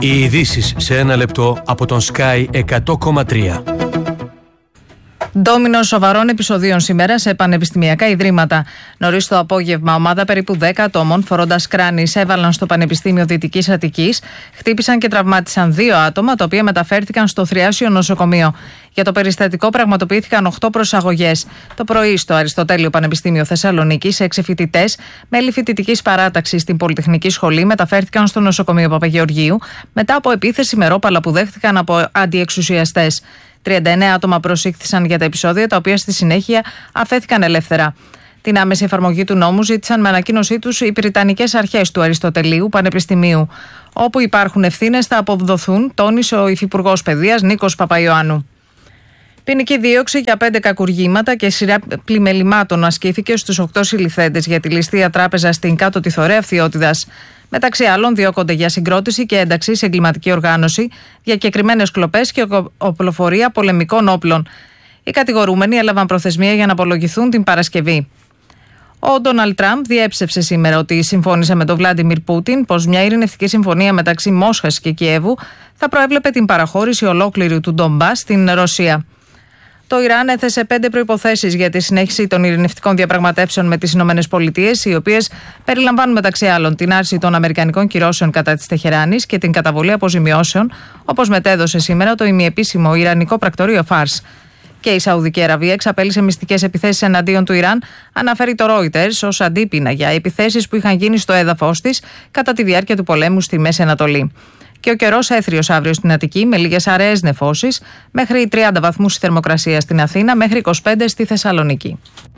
Οι ειδήσεις σε ένα λεπτό από τον Sky 100,3. Ντόμινο σοβαρών επεισοδίων σήμερα σε πανεπιστημιακά ιδρύματα. Νωρίς το απόγευμα, ομάδα περίπου 10 ατόμων, φορώντας κράνης, έβαλαν στο Πανεπιστήμιο Δυτικής Αττικής, χτύπησαν και τραυμάτισαν 2 άτομα, τα οποία μεταφέρθηκαν στο Θριάσιο νοσοκομείο. Για το περιστατικό πραγματοποιήθηκαν 8 προσαγωγές. Το πρωί, στο Αριστοτέλειο Πανεπιστήμιο Θεσσαλονίκης, 6 φοιτητές, μέλη φοιτητικής παράταξης στην Πολυτεχνική Σχολή, μεταφέρθηκαν στο νοσοκομείο Παπαγεωργίου μετά από επίθεση με ρόπαλα που δέχτηκαν από αντιεξουσιαστές. 39 άτομα προσήχθησαν για τα επεισόδια, τα οποία στη συνέχεια αφέθηκαν ελεύθερα. Την άμεση εφαρμογή του νόμου ζήτησαν με ανακοίνωσή τους οι Βρυτανικές Αρχές του Αριστοτελείου Πανεπιστημίου. Όπου υπάρχουν ευθύνες θα αποδοθούν, τόνισε ο Υφυπουργός Παιδείας Νίκος Παπαϊωάννου. Ποινική δίωξη για 5 κακουργήματα και σειρά πλημελημάτων ασκήθηκε στους 8 συλληφθέντες για τη ληστεία τράπεζα στην Κάτω Τιθωρέα Φθιώτιδας. Μεταξύ άλλων, διώκονται για συγκρότηση και ένταξη σε εγκληματική οργάνωση, διακεκριμένες κλοπές και οπλοφορία πολεμικών όπλων. Οι κατηγορούμενοι έλαβαν προθεσμία για να απολογηθούν την Παρασκευή. Ο Ντόναλντ Τραμπ διέψευσε σήμερα ότι συμφώνησε με τον Βλάντιμιρ Πούτιν πως μια ειρηνευτική συμφωνία μεταξύ Μόσχας και Κιέβου θα προέβλεπε την παραχώρηση ολόκληρου του Ντομπάς στην Ρωσία. Το Ιράν έθεσε 5 προϋποθέσεις για τη συνέχιση των ειρηνευτικών διαπραγματεύσεων με τις ΗΠΑ, οι οποίες περιλαμβάνουν μεταξύ άλλων την άρση των αμερικανικών κυρώσεων κατά της Τεχεράνης και την καταβολή αποζημιώσεων, όπως μετέδωσε σήμερα το ημιεπίσημο Ιρανικό πρακτορείο Φάρς. Και η Σαουδική Αραβία εξαπέλυσε μυστικές επιθέσεις εναντίον του Ιράν, αναφέρει το Reuters ως αντίπεινα για επιθέσεις που είχαν γίνει στο έδαφος της κατά τη διάρκεια του πολέμου στη Μέση Ανατολή. Και ο καιρός έθριος αύριο στην Αττική με λίγες αραίες νεφώσεις, μέχρι 30 βαθμούς η θερμοκρασία στην Αθήνα, μέχρι 25 στη Θεσσαλονίκη.